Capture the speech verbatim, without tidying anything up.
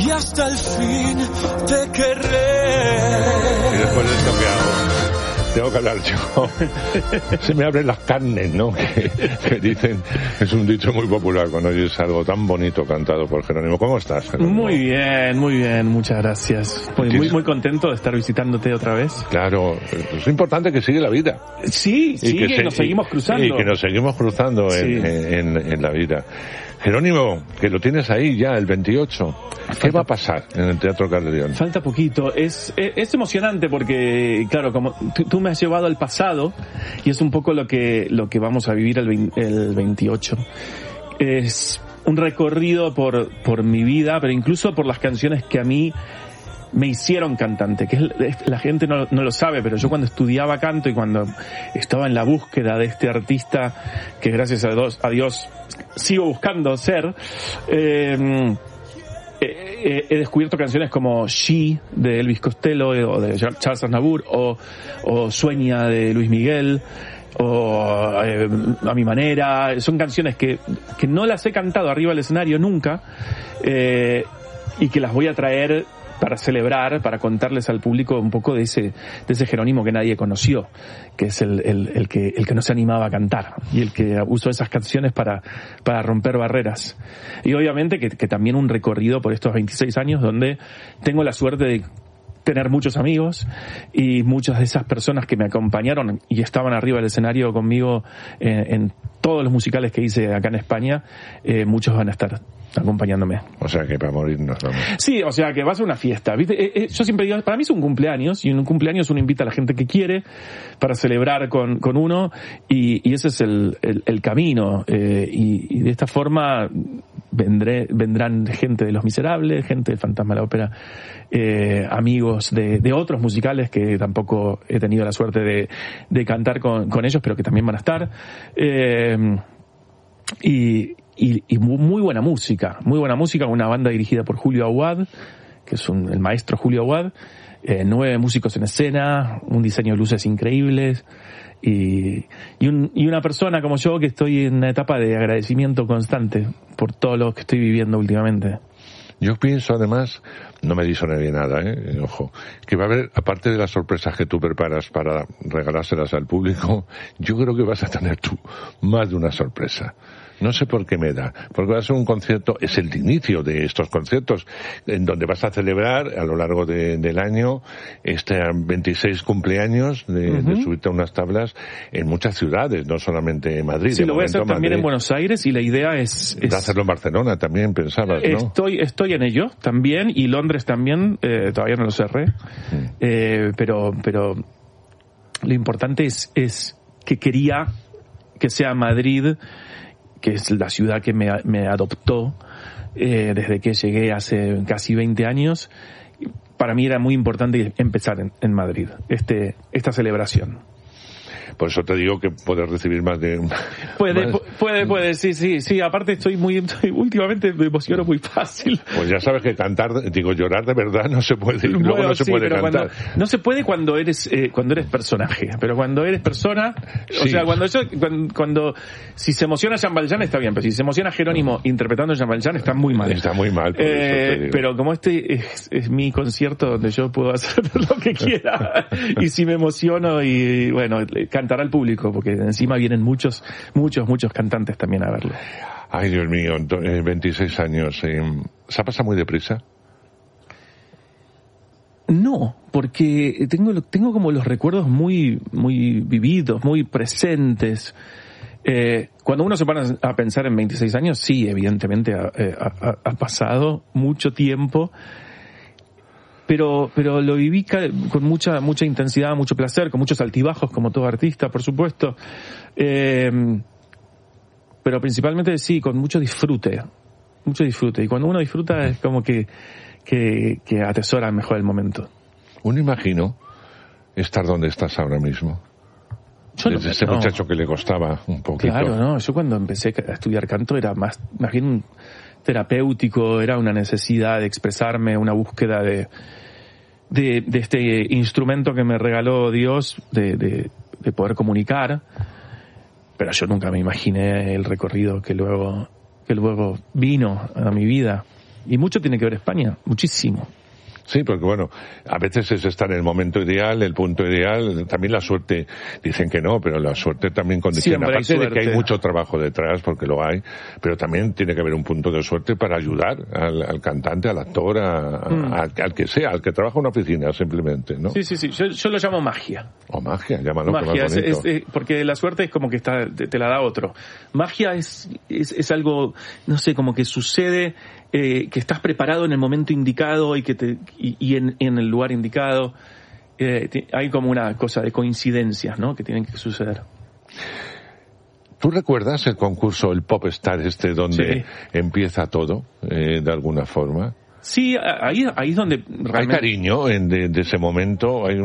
y hasta el fin te querré. Y después de esto, ¿qué hago? Tengo que hablar yo. Se me abren las carnes, ¿no? Que, que dicen, es un dicho muy popular cuando oyes algo tan bonito cantado por Jerónimo. ¿Cómo estás, Jerónimo? Muy bien, muy bien, muchas gracias. Muy, muy, muy contento de estar visitándote otra vez. Claro, es importante que sigue la vida. Sí, sí, que, que nos se, seguimos cruzando. Y que nos seguimos cruzando sí. en, en, en la vida. Jerónimo, que lo tienes ahí ya, el veintiocho. ¿Qué Falta, va a pasar en el Teatro Calderón? Falta poquito. Es, es, es emocionante porque, claro, como tú, tú me has llevado al pasado y es un poco lo que, lo que vamos a vivir el, el veintiocho. Es un recorrido por, por mi vida, pero incluso por las canciones que a mí me hicieron cantante, que es, la gente no, no lo sabe, pero yo cuando estudiaba canto y cuando estaba en la búsqueda de este artista, que gracias a Dios, a Dios sigo buscando ser, eh, eh, he descubierto canciones como She de Elvis Costello o de Charles Aznavour o, o Sueña de Luis Miguel o eh, A mi manera. Son canciones que, que no las he cantado arriba del escenario nunca eh, y que las voy a traer para celebrar, para contarles al público un poco de ese, de ese Jerónimo que nadie conoció, que es el, el, el que, el que no se animaba a cantar y el que usó esas canciones para, para romper barreras. Y obviamente que, que también un recorrido por estos veintiséis años donde tengo la suerte de tener muchos amigos y muchas de esas personas que me acompañaron y estaban arriba del escenario conmigo en, en todos los musicales que hice acá en España, eh, muchos van a estar acompañándome. O sea que para morirnos vamos. Sí, o sea que va a ser una fiesta, ¿viste? Eh, eh, yo siempre digo, para mí es un cumpleaños y en un cumpleaños uno invita a la gente que quiere para celebrar con, con uno y, y ese es el, el, el camino eh, y, y de esta forma vendré, vendrán gente de Los Miserables, gente del Fantasma de la Ópera, eh, amigos de, de otros musicales que tampoco he tenido la suerte de, de cantar con, con ellos, pero que también van a estar. Eh, y, y, y muy buena música, muy buena música, una banda dirigida por Julio Aguad, que es un, el maestro Julio Aguad, eh, nueve músicos en escena, un diseño de luces increíbles, y, y, un, y una persona como yo que estoy en una etapa de agradecimiento constante por todo lo que estoy viviendo últimamente. Yo pienso, además, no me disone nada, ¿eh? Ojo, que va a haber, aparte de las sorpresas que tú preparas para regalárselas al público, yo creo que vas a tener tú más de una sorpresa. No sé por qué me da, porque va a ser un concierto, es el inicio de estos conciertos, en donde vas a celebrar a lo largo de, del año este veintiséis cumpleaños de, uh-huh. de subirte a unas tablas en muchas ciudades, no solamente en Madrid. Sí, lo voy a hacer Madrid, también en Buenos Aires y la idea es... es... de hacerlo en Barcelona también, pensabas, ¿no? Estoy, estoy en ello también, y Londres también, eh, todavía no lo cerré, uh-huh. eh, pero, pero lo importante es, es que quería que sea Madrid, que es la ciudad que me, me adoptó eh, desde que llegué hace casi veinte años. Para mí era muy importante empezar en, en Madrid, este, esta celebración. Por eso te digo que puedes recibir más de una... Puede, más... puede, puede, sí, sí, sí. Aparte estoy muy, estoy, últimamente me emociono muy fácil. Pues ya sabes que cantar, digo, llorar de verdad no se puede, bueno, luego no se sí, puede pero cantar. Cuando, no se puede cuando eres, eh, cuando eres personaje, pero cuando eres persona, sí. O sea, cuando yo, cuando, cuando, si se emociona Jean Valjean está bien, pero si se emociona Jerónimo no. interpretando a Jean Valjean está muy mal. Está muy mal, por eh, eso te digo. Pero como este es, es mi concierto donde yo puedo hacer lo que quiera, y si me emociono y, bueno, cantar al público, porque encima vienen muchos, muchos, muchos cantantes también a verlo. Ay, Dios mío, veintiséis años. Eh, ¿Se ha pasado muy deprisa? No, porque tengo, tengo como los recuerdos muy, muy vividos, muy presentes. Eh, cuando uno se pone a pensar en veintiséis años, sí, evidentemente ha, ha, ha pasado mucho tiempo. Pero, pero lo viví con mucha, mucha intensidad, mucho placer, con muchos altibajos, como todo artista, por supuesto. Eh, pero principalmente sí, con mucho disfrute. Mucho disfrute. Y cuando uno disfruta es como que, que, que atesora mejor el momento. Uno imagino estar donde estás ahora mismo. Yo Desde no, ese no. muchacho que le costaba un poquito. Claro, no. Yo cuando empecé a estudiar canto era más, más bien un terapéutico, era una necesidad de expresarme, una búsqueda de, de, de este instrumento que me regaló Dios, de, de, de poder comunicar. Pero yo nunca me imaginé el recorrido que luego, que luego vino a mi vida. Y mucho tiene que ver España, muchísimo. Sí, porque bueno, a veces es estar en el momento ideal, el punto ideal, también la suerte, dicen que no, pero la suerte también condiciona. Siempre hay Aparte de que hay suerte. mucho trabajo detrás, porque lo hay, pero también tiene que haber un punto de suerte para ayudar al, al cantante, al actor, a, Mm. a- al, al que sea, al que trabaja en una oficina simplemente, ¿no? Sí, sí, sí, yo, yo lo llamo magia. O magia, llámalo, que Magia, más es, bonito. es- es- porque la suerte es como que está, te, te la da otro. Magia es, es, es algo, no sé, como que sucede, eh, que estás preparado en el momento indicado y que te, y, y en, en el lugar indicado. Eh, te- hay como una cosa de coincidencias, ¿no? Que tienen que suceder. ¿Tú recuerdas el concurso, el Pop Star este, donde Sí. empieza todo, eh, de alguna forma? Sí, a- ahí, ahí es donde Hay realmente... cariño en, de, de ese momento, hay